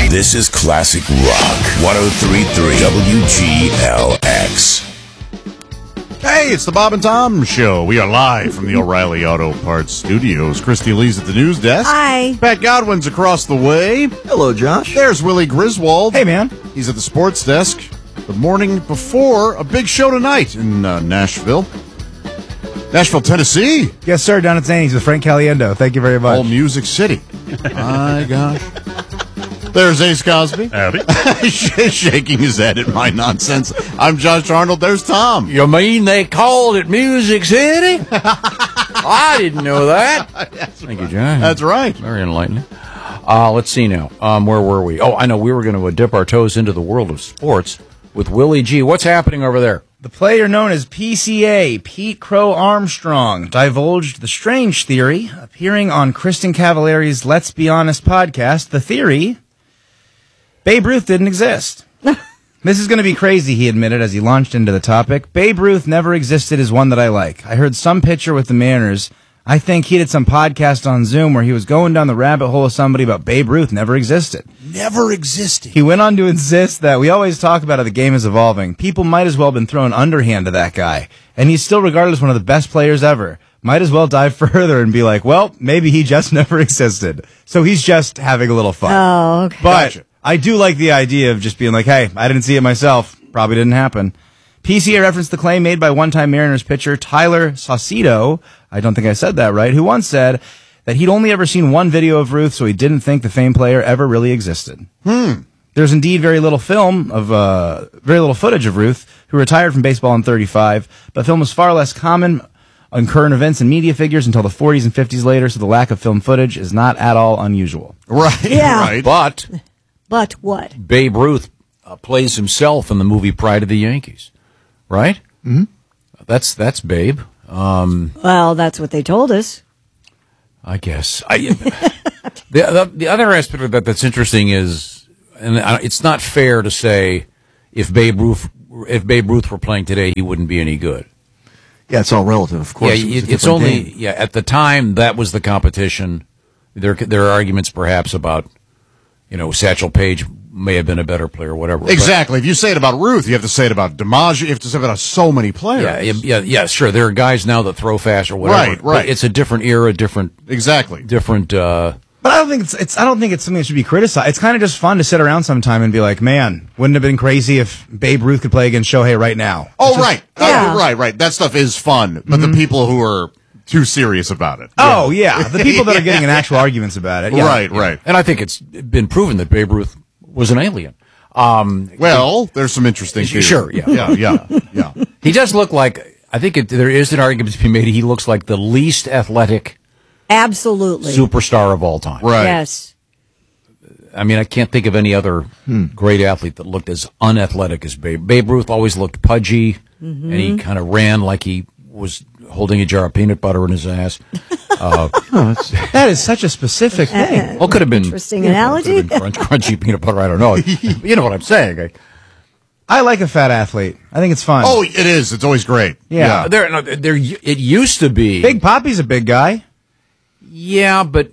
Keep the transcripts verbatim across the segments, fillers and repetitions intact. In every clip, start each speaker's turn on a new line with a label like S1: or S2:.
S1: This is Classic Rock. one oh three point three W G L X.
S2: Hey, it's the Bob and Tom Show. We are live from the O'Reilly Auto Parts Studios. Christy Lee's at the news desk.
S3: Hi.
S2: Pat Godwin's across the way.
S4: Hello, Josh.
S2: There's Willie Griswold.
S5: Hey, man.
S2: He's at the sports desk. The morning before a big show tonight in uh, Nashville. Nashville, Tennessee.
S5: Yes, sir. Down at Zany's with Frank Caliendo. Thank you very much.
S2: All Music City. My gosh. There's Ace Cosby.
S6: Howdy.
S2: Shaking his head at my nonsense. I'm Josh Arnold. There's Tom.
S6: You mean they called it Music City? I didn't know that. Thank you, John.
S2: That's right.
S6: Very enlightening. Uh, let's see now. Um, where were we? Oh, I know. We were going to uh, dip our toes into the world of sports with Willie G. What's happening over there?
S5: The player known as P C A, Pete Crow Armstrong, divulged the strange theory, appearing on Kristen Cavallari's Let's Be Honest podcast. The theory, Babe Ruth didn't exist. This is going to be crazy, he admitted as he launched into the topic. Babe Ruth never existed is one that I like. I heard some pitcher with the Mariners. I think he did some podcast on Zoom where he was going down the rabbit hole of somebody about Babe Ruth never existed.
S2: Never existed.
S5: He went on to insist that we always talk about how the game is evolving. People might as well have been throwing underhand to that guy. And he's still regarded as one of the best players ever. Might as well dive further and be like, well, maybe he just never existed. So he's just having a little fun.
S3: Oh, okay.
S5: But
S2: Gotcha.
S5: I do like the idea of just being like, hey, I didn't see it myself. Probably didn't happen. P C A referenced the claim made by one-time Mariners pitcher Tyler Saucedo, I don't think I said that right, who once said that he'd only ever seen one video of Ruth, so he didn't think the famed player ever really existed.
S2: Hmm.
S5: There's indeed very little film of, uh, very little footage of Ruth, who retired from baseball in thirty-five, but film was far less common on current events and media figures until the forties and fifties later, so the lack of film footage is not at all unusual.
S2: Right,
S3: Yeah.
S2: right.
S6: But
S3: But what?
S6: Babe Ruth uh, plays himself in the movie Pride of the Yankees, right? Mm-hmm. That's that's Babe. Um,
S3: Well, that's what they told us.
S6: I guess. I, the, the the other aspect of that that's interesting is, and it's not fair to say if Babe Ruth if Babe Ruth were playing today, he wouldn't be any good.
S4: Yeah, it's all relative, of course.
S6: Yeah,
S4: It was
S6: it,
S4: a
S6: it's
S4: different
S6: only
S4: game.
S6: yeah. At the time, that was the competition. There there are arguments perhaps about, you know, Satchel Paige may have been a better player, whatever. But-
S2: Exactly. If you say it about Ruth, you have to say it about DiMaggio. You have to say it about so many players.
S6: Yeah, yeah, yeah, yeah, sure. There are guys now that throw fast or whatever.
S2: Right, right.
S6: But it's a different era, different,
S2: Exactly.
S6: different. Uh,
S5: But I don't think it's, it's I don't think it's something that should be criticized. It's kind of just fun to sit around sometime and be like, man, wouldn't it have been crazy if Babe Ruth could play against Shohei right now?
S2: Oh,
S5: It's just-
S2: right.
S3: Yeah.
S2: Oh, right, right. That stuff is fun, but the people who are too serious about it.
S5: Oh, yeah. The people that are getting in actual arguments about it. Yeah.
S2: Right, right.
S6: and I think it's been proven that Babe Ruth was an alien. Um,
S2: Well, there's some interesting theories.
S6: Sure, yeah.
S2: Yeah, yeah, yeah.
S6: he does look like. I think it, there is an argument to be made. He looks like the least athletic
S3: Absolutely.
S6: superstar of all time.
S2: Right.
S3: Yes.
S6: I mean, I can't think of any other great athlete that looked as unathletic as Babe. Babe Ruth always looked pudgy, and he kind of ran like he was holding a jar of peanut butter in his ass. Uh,
S5: That is such a specific thing.
S6: well, could have been
S3: Interesting
S6: you know,
S3: analogy.
S6: could have been crunch, crunchy peanut butter. I don't know. You know what I'm saying? I,
S5: I like a fat athlete. I think it's fun.
S2: Oh, it is. It's always great.
S5: Yeah.
S6: there, no, there. It used to be
S5: Big Poppy's a big guy.
S6: Yeah, but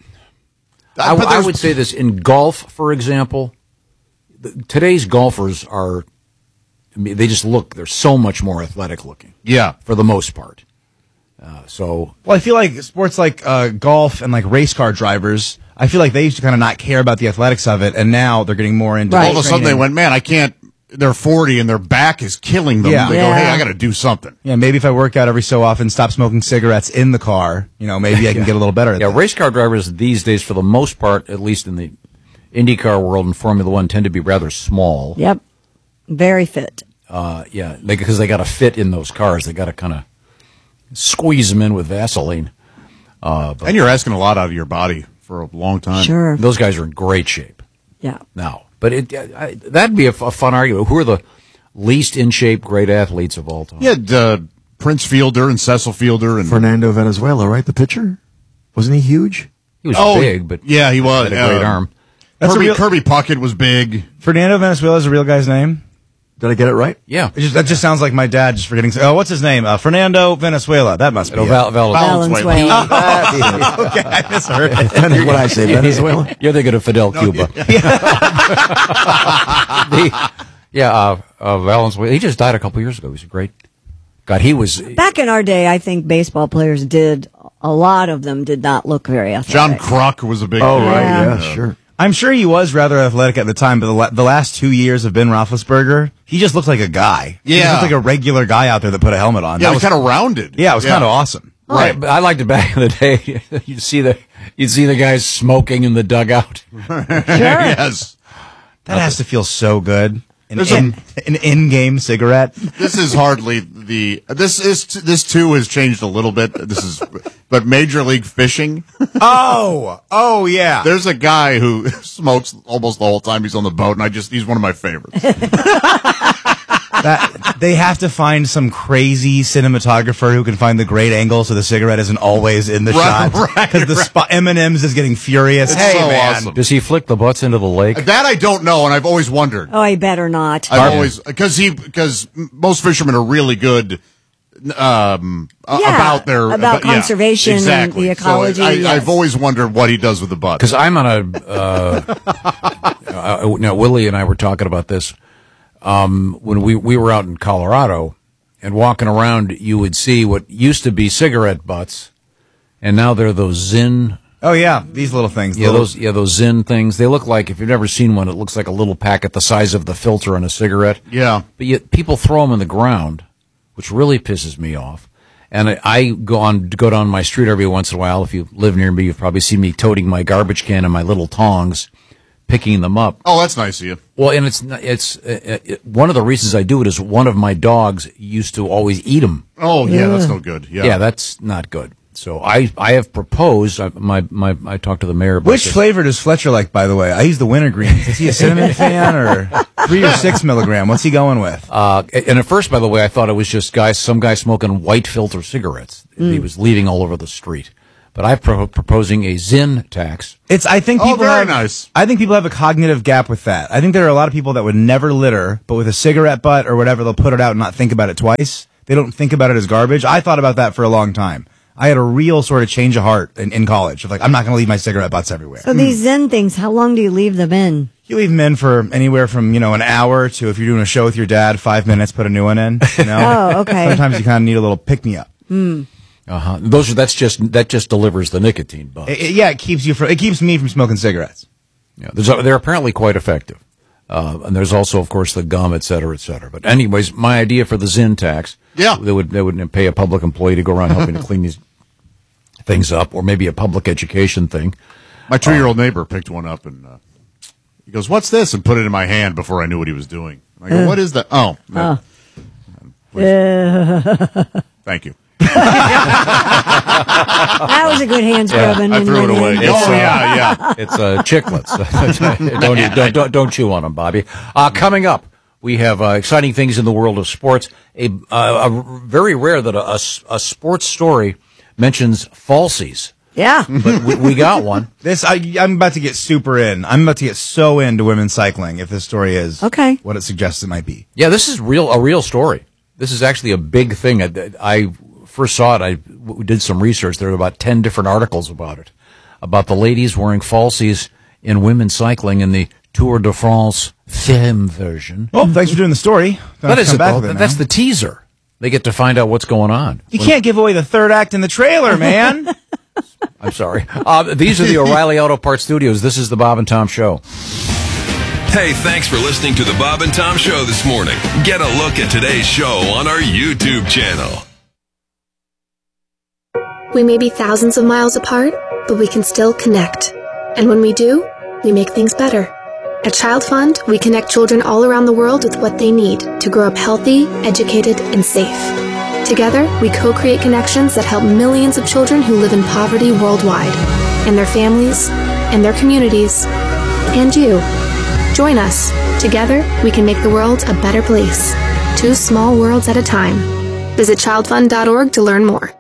S6: I,
S2: But
S6: I
S2: there's-
S6: would say this in golf, for example. th- Today's golfers are, I mean, they just look, they're so much more athletic looking
S2: Yeah.
S6: for the most part. Uh, so,
S5: Well, I feel like sports like uh, golf and like race car drivers, I feel like they used to kind of not care about the athletics of it, and now they're getting more into
S3: Right.
S2: All of a sudden they
S5: training.
S2: went, man, I can't. They're forty and their back is killing them.
S5: Yeah.
S2: They go,
S3: Yeah.
S2: hey, I got to do something.
S5: Yeah, maybe if I work out every so often, stop smoking cigarettes in the car, you know, maybe I can get a little better at
S6: yeah,
S5: that.
S6: race car drivers these days, for the most part, at least in the IndyCar world and Formula One, tend to be rather small.
S3: Yep. Very fit.
S6: Uh, yeah, because they got to fit in those cars. They got to kind of squeeze them in with Vaseline. Uh, but
S2: And you're asking a lot out of your body for a long time.
S3: Sure.
S6: those guys are in great shape
S3: Yeah.
S6: now. But it I, that'd be a, f- a fun argument. Who are the least in shape great athletes of all time?
S2: You had uh, Prince Fielder and Cecil Fielder and
S4: Fernando Venezuela, right? The pitcher? Wasn't he huge?
S6: He was
S2: oh,
S6: big, but
S2: yeah, he was.
S6: had a great
S2: Uh,
S6: arm.
S5: That's a
S2: Kirby,
S5: real-
S2: Kirby Puckett was big.
S5: Fernando Venezuela is a real guy's name?
S4: Did I get it right?
S6: Yeah.
S5: It just, that just sounds like my dad just forgetting. Oh, what's his name? Uh, Fernando Venezuela. That must be
S6: No,
S5: it.
S6: Val- Val-
S3: Valenzuela.
S5: Okay, I misheard it.
S4: Depends what I say, Venezuela.
S6: You're thinking of Fidel Cuba. The- yeah, uh, uh, Valenzuela. He just died a couple years ago. He was a great. God, he was.
S3: Back in our day, I think baseball players did, a lot of them did not look very
S2: John
S3: athletic.
S2: Kruk was a big.
S4: Oh,
S2: thing.
S4: right.
S3: Yeah.
S4: Yeah, sure.
S5: I'm sure he was rather athletic at the time, but the, la- the last two years of Ben Roethlisberger, he just looked like a guy. He just
S2: Yeah.
S5: looked like a regular guy out there that put a helmet on.
S2: Yeah,
S5: That
S2: it was kind of rounded.
S5: yeah, it was kind of awesome.
S6: Right, but I liked it back in the day. You'd see the you'd see the guys smoking in the dugout.
S2: Yes.
S5: That has to feel so good. An,
S2: There's
S5: in, an in-game cigarette.
S2: This is hardly the. This is this too has changed a little bit. This is, but Major League Fishing.
S5: Oh, oh yeah.
S2: There's a guy who smokes almost the whole time he's on the boat, and I just he's one of my favorites.
S5: That, they have to find some crazy cinematographer who can find the great angle so the cigarette isn't always in the
S2: Right,
S5: shot.
S2: right,
S5: Because the
S2: right.
S5: spot M and M's is getting furious.
S2: It's
S5: hey
S2: so
S5: man,
S2: awesome.
S6: Does he flick the butts into the lake?
S2: That I don't know, and I've always wondered.
S3: Oh, I better not.
S2: I've always because he because most fishermen are really good um, a-
S3: Yeah,
S2: about their
S3: about
S2: yeah,
S3: conservation and
S2: exactly.
S3: the ecology,
S2: So I,
S3: yes.
S2: I've always wondered what he does with the butts.
S6: Because I'm on a. Uh, uh, now, Willie and I were talking about this um, when we we were out in Colorado, and walking around, you would see what used to be cigarette butts, and now they're those Zyn.
S5: Oh yeah, these little things.
S6: Yeah,
S5: little-
S6: those yeah those Zyn things. They look like, if you've never seen one, it looks like a little packet the size of the filter on a cigarette.
S2: Yeah.
S6: But yet people throw them in the ground, which really pisses me off. And I, I go on go down my street every once in a while. If you live near me, you've probably seen me toting my garbage can and my little tongs, picking them up.
S2: Oh, that's nice of you.
S6: Well, and it's not- it's uh, it, one of the reasons I do it is one of my dogs used to always eat them.
S2: Oh, yeah, that's no good. Yeah,
S6: Yeah, that's not good. So I I have proposed. I, my my I talked to the mayor about
S5: Which
S6: this.
S5: flavor does Fletcher like, by the way? I use the wintergreen. Is he a cinnamon fan or three or six milligram? What's he going with?
S6: Uh, and at first, by the way, I thought it was just guys, some guy smoking white filter cigarettes. He was leaving all over the street. But I'm pro- proposing a Zyn tax.
S5: It's. I think
S2: Oh,
S5: people
S2: very
S5: have,
S2: nice.
S5: I think people have a cognitive gap with that. I think there are a lot of people that would never litter, but with a cigarette butt or whatever, they'll put it out and not think about it twice. They don't think about it as garbage. I thought about that for a long time. I had a real sort of change of heart in, in college. Of like, I'm not going to leave my cigarette butts everywhere.
S3: So these Zen things, how long do you leave them in?
S5: You leave them in for anywhere from, you know, an hour to, if you're doing a show with your dad, five minutes, put a new one in. You know?
S3: Oh, okay.
S5: Sometimes you kind of need a little pick me up.
S6: Uh-huh. Those are that's just that just delivers the nicotine buzz.
S5: It, it- yeah, it keeps you from, it keeps me from smoking cigarettes.
S6: Yeah, there's, they're apparently quite effective. Uh, and there's also, of course, the gum, et cetera, et cetera. But anyways, my idea for the Zyn tax,
S2: Yeah.
S6: they would they would pay a public employee to go around helping to clean these things up, or maybe a public education thing.
S2: My two-year-old neighbor picked one up, and uh, he goes, "What's this?" and put it in my hand before I knew what he was doing. I go, "What is that?" Oh, that- thank you.
S3: That was a good hand scrubbing.
S2: I
S3: and
S2: threw it
S3: then-
S2: away.
S6: It's,
S2: Oh
S6: uh,
S2: yeah, yeah.
S6: It's uh, chiclets. don't, eat- don't don't don't chew on them, Bobby. Uh, coming up, we have uh, exciting things in the world of sports. A, uh, a very rare that a, a, a sports story mentions falsies,
S3: Yeah.
S6: but we, we got one.
S5: This, I, I'm about to get super in. I'm about to get so into women's cycling if this story is
S3: Okay.
S5: what it suggests it might be.
S6: Yeah, this is real a real story. This is actually a big thing. I, I first saw it. I w- did some research. There were about ten different articles about it, about the ladies wearing falsies in women's cycling in the Tour de France femme version.
S5: Oh, thanks for doing the story. Don't have
S6: That
S5: to
S6: is
S5: come
S6: it,
S5: back
S6: though.
S5: with it
S6: That's
S5: now.
S6: the teaser. They get to find out what's going on.
S5: You can't give away the third act in the trailer, man.
S6: I'm sorry. Uh, these are the O'Reilly Auto Parts Studios. This is the Bob and Tom Show.
S7: Hey, thanks for listening to the Bob and Tom Show this morning. Get a look at today's show on our YouTube channel.
S8: We may be thousands of miles apart, but we can still connect. And when we do, we make things better. At Child Fund, we connect children all around the world with what they need to grow up healthy, educated, and safe. Together, we co-create connections that help millions of children who live in poverty worldwide, and their families, and their communities, and you. Join us. Together, we can make the world a better place. Two small worlds at a time. Visit child fund dot org to learn more.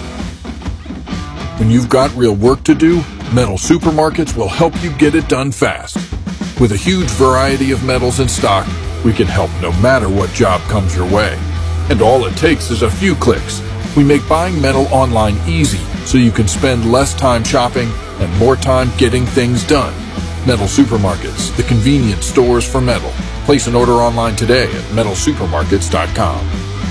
S9: When you've got real work to do, Metal Supermarkets will help you get it done fast. With a huge variety of metals in stock, We can help no matter what job comes your way. And all it takes is a few clicks. We make buying metal online easy so you can spend less time shopping and more time getting things done. Metal Supermarkets, the convenience stores for metal. Place an order online today at metal supermarkets dot com.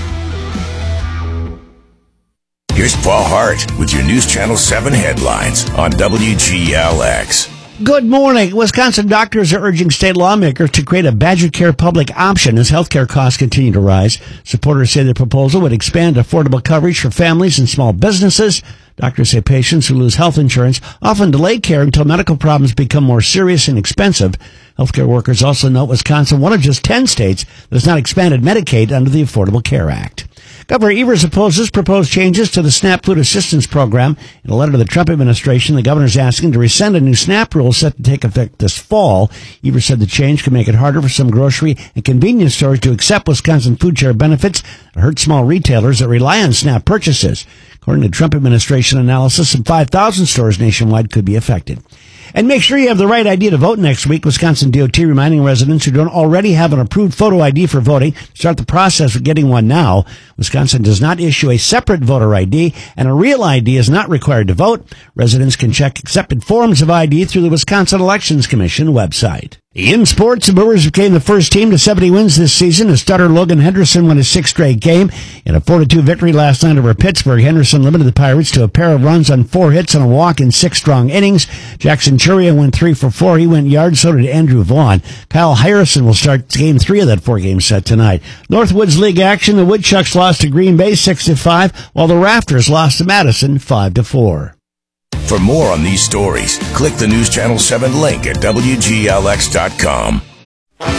S1: Here's Paul Hart with your News Channel seven headlines on W G L X.
S10: Good morning. Wisconsin doctors are urging state lawmakers to create a Badger Care public option as healthcare costs continue to rise. Supporters say the proposal would expand affordable coverage for families and small businesses. Doctors say patients who lose health insurance often delay care until medical problems become more serious and expensive. Healthcare workers also note Wisconsin, one of just ten states that has not expanded Medicaid under the Affordable Care Act. Governor Evers opposes proposed changes to the SNAP Food Assistance Program. In a letter to the Trump administration, the governor is asking to rescind a new SNAP rule set to take effect this fall. Evers said the change could make it harder for some grocery and convenience stores to accept Wisconsin food share benefits and hurt small retailers that rely on SNAP purchases. According to Trump administration analysis, some five thousand stores nationwide could be affected. And make sure you have the right I D to vote next week. Wisconsin D O T reminding residents who don't already have an approved photo I D for voting, start the process of getting one now. Wisconsin does not issue a separate voter I D, and a real I D is not required to vote. Residents can check accepted forms of I D through the Wisconsin Elections Commission website. In sports, the Brewers became the first team to seventy wins this season as starter Logan Henderson won his sixth straight game. In a four to two victory last night over Pittsburgh, Henderson limited the Pirates to a pair of runs on four hits and a walk in six strong innings. Jackson Churia went three for four. He went yards, so did Andrew Vaughn. Kyle Harrison will start game three of that four-game set tonight. Northwoods League action, the Woodchucks lost to Green Bay six to five, while the Rafters lost to Madison five to four.
S1: For more on these stories, click the News Channel seven link at W G L X dot com.